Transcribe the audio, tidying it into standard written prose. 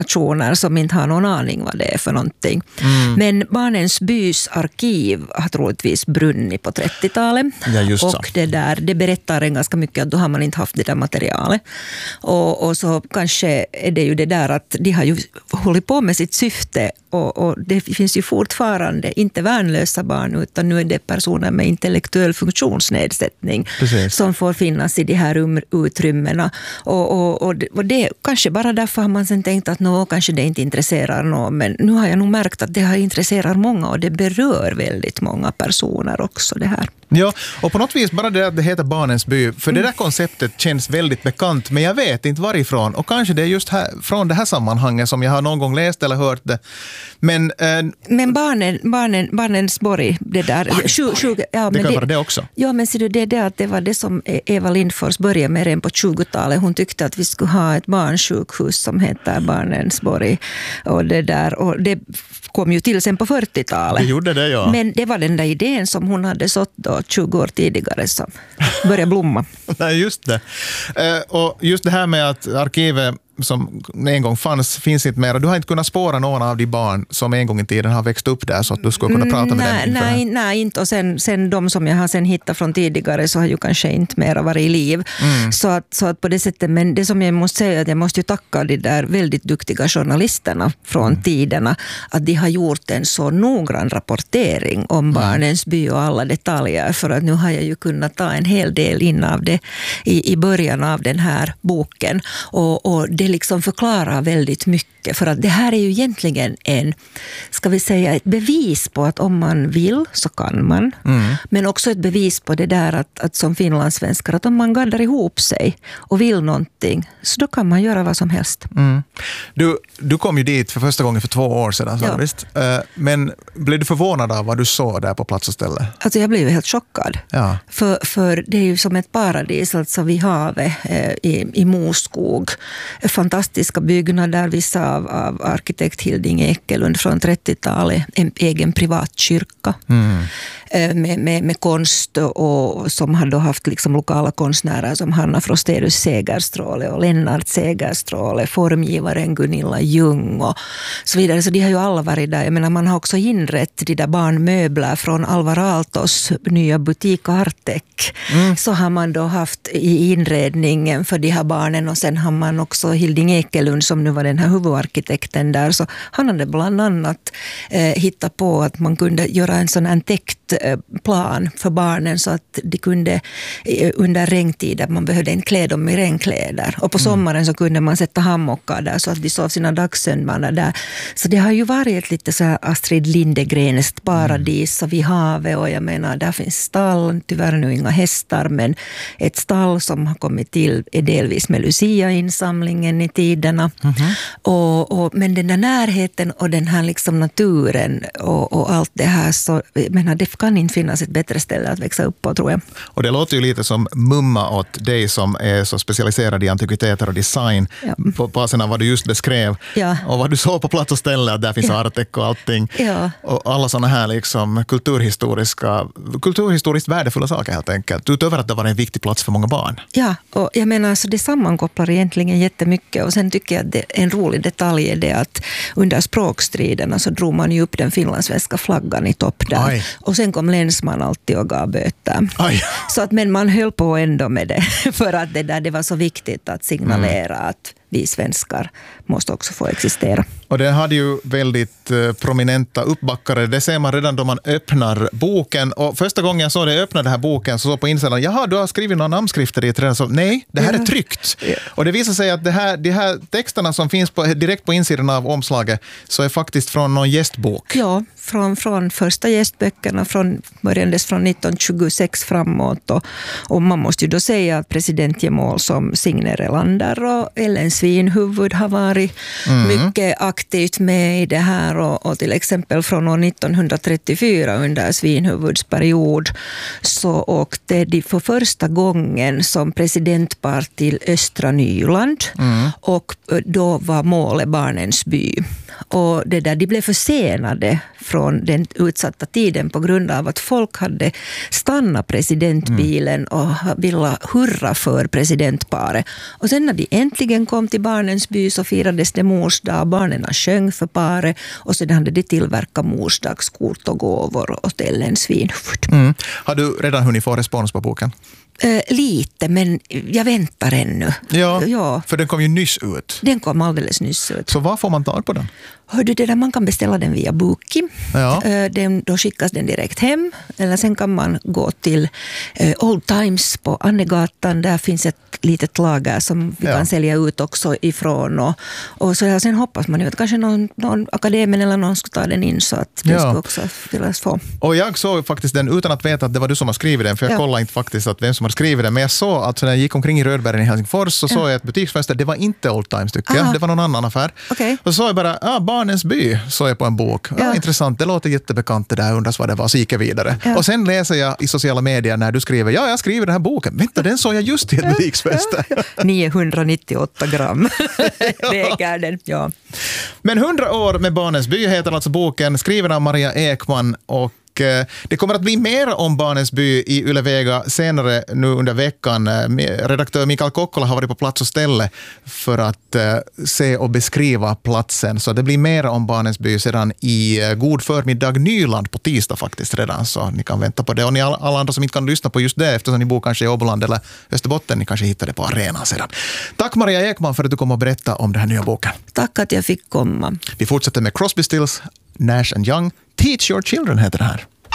nationer som inte har någon aning vad det är för någonting. Men Barnens bys arkiv har troligtvis brunnit på 30-talet. Ja, just så. Och det berättar en ganska mycket att då har man inte haft det där materialet. Och så kanske är det ju det där att de har ju hållit på med sitt syfte och det finns ju fortfarande inte värnlösa barn utan nu är det personer med intellektuell funktionsnedsättning som får finnas i de här utrymmena. Och det kanske bara därför har man sen tänkt att kanske det inte intresserar någon, men nu har jag nog märkt att det här intresserar många och det berör väldigt många personer också det här. Ja, och på något vis bara det att det heter Barnens by, för det där konceptet känns väldigt bekant, men jag vet inte varifrån, och kanske det är just här, från det här sammanhanget som jag har någon gång läst eller hört det. Men Barnensborg, det där... det kan vara det också. Ja, men ser du, det var det som Eva Lindfors började med redan på 20-talet. Hon tyckte att vi skulle ha ett barnsjukhus som heter Barnensborg. Och det kom ju till sen på 40-talet. Det gjorde det, ja. Men det var den där idén som hon hade sått då 20 år tidigare som började blomma. Nej, just det. Och just det här med att arkivet som en gång finns inte mer. Du har inte kunnat spåra någon av de barn som en gång i tiden har växt upp där så att du skulle kunna prata med dem. Nej, inte. Och sen de som jag har sen hittat från tidigare så har ju kanske inte mera varit i liv. Så att på det sättet, men det som jag måste säga är att jag måste ju tacka de där väldigt duktiga journalisterna från tiderna att de har gjort en så noggrann rapportering om Barnens by och alla detaljer, för att nu har jag ju kunnat ta en hel del in av det i början av den här boken och det liksom förklarar väldigt mycket, för att det här är ju egentligen ett bevis på att om man vill så kan man, men också ett bevis på det där att som finlandssvenskar, att om man gaddar ihop sig och vill någonting så då kan man göra vad som helst. Du kom ju dit för första gången för 2 år sedan, så visst? Men blev du förvånad av vad du såg där på plats och ställe? Alltså jag blev helt chockad. Ja. För det är ju som ett paradis alltså vid havet i Moskog. Fantastiska byggnader, vissa av arkitekt Hilding Ekelund från 30-talet, en egen privat kyrka med konst och som hade haft liksom lokala konstnärer som Hanna Frosterius Segerstråle och Lennart Segerstråle, formgivaren Gunilla Ljung och så vidare. Så de har ju alla varit där. Jag menar, man har också inrett de där barnmöbler från Alvar Aaltos nya butik Artek. Så har man då haft i inredningen för de här barnen, och sen har man också Hilding Ekelund som nu var den här huvudarkitekten där, så han hade bland annat hittat på att man kunde göra en sån här täckt plan för barnen så att de kunde under regntiden, man behövde inte klä dem i regnkläder, och på sommaren så kunde man sätta hammockar där så att de sov sina dagssömnar där. Så det har ju varit ett lite så här Astrid Lindgrenskt paradis vid havet, och jag menar där finns stall, tyvärr nu inga hästar, men ett stall som har kommit till är delvis med Lucia-insamlingen i tiderna. Men den där närheten och den här liksom naturen och allt det här, så jag menar, det kan inte finnas ett bättre ställe att växa upp på, tror jag. Och det låter ju lite som mumma åt dig som är så specialiserad i antikviteter och design på basen av vad du just beskrev. Ja. Och vad du såg på plats och ställe, att där finns Artek och allting. Ja. Och alla sådana här liksom kulturhistoriskt värdefulla saker helt enkelt. Utöver att det var en viktig plats för många barn. Ja, och jag menar så det sammankopplar egentligen jättemycket, och sen tycker jag att en rolig detalj är det att under språkstriderna så drog man ju upp den finlandssvenska flaggan i topp där. Aj. Och sen kom länsman alltid och gav böter. Så att, men man höll på ändå med det för att det var så viktigt att signalera att vi svenskar måste också få existera. Och det hade ju väldigt prominenta uppbackare. Det ser man redan då man öppnar boken. Och första gången jag såg det, öppnade den här boken, så på insidan, jaha, du har skrivit några namnskrifter i redan. Så nej, det här är tryckt. Ja. Och det visar sig att de här texterna som finns direkt på insidan av omslaget, så är faktiskt från någon gästbok. Ja, från första gästböckerna börjandes från 1926 framåt. Och man måste ju då säga att presidentgemål som Signe Relander och Ellen Svinhuvud har varit mycket aktivt med i det här, och till exempel från år 1934 under Svinhuvuds period så åkte de för första gången som presidentpar till östra Nyland, och då var målet Barnens by. Och de blev försenade från den utsatta tiden på grund av att folk hade stannat presidentbilen och ville hurra för presidentparet. Och sen när de äntligen kom till Barnens by så firades det morsdag. Barnen sjöng för paret och sedan hade de tillverkat morsdagskort och gåvor åt Ellen Svinhufvud. Har du redan hunnit få respons på boken? Lite, men jag väntar ännu. Ja, för den kom ju nyss ut. Den kom alldeles nyss ut. Så vad får man tag på den? Hör du, det där, man kan beställa den via Booki. Ja. Då skickas den direkt hem. Eller sen kan man gå till Old Times på Annegatan. Där finns ett litet lager som vi kan sälja ut också ifrån. Och så sen hoppas man ju att kanske någon akademen eller någon ska ta den in så att det ska också viljas få. Och jag såg faktiskt den utan att veta att det var du som har skrivit den. För jag kollade inte faktiskt att vem som har skrivit den. Men jag såg att när jag gick omkring i Rödbergen i Helsingfors så såg jag ett butiksfönster. Det var inte Old Times tycker jag. Det var någon annan affär. Okay. Och så såg jag bara, Barnens by såg jag på en bok. Intressant, det låter jättebekant det där. Undras vad det var, så gick jag vidare. Och sen läser jag i sociala medier när du skriver, jag skriver den här boken. Vänta, den såg jag just i ett butiksfönster. 998 gram. Väger den, Men 100 år med Barnens by heter alltså boken, skriven av Maria Ekman, och det kommer att bli mer om Barnens by i Yle Vega senare nu under veckan. Redaktör Mikael Kokkola har varit på plats och ställe för att se och beskriva platsen. Så det blir mer om Barnens by sedan i God förmiddag Nyland på tisdag faktiskt redan. Så ni kan vänta på det. Och ni alla andra som inte kan lyssna på just det eftersom ni bor kanske i Åboland eller Österbotten, ni kanske hittar det på arenan sedan. Tack Maria Ekman för att du kom och berätta om den här nya boken. Tack att jag fick komma. Vi fortsätter med Crosby Stills, Nash & Young. Teach Your Children heter det här.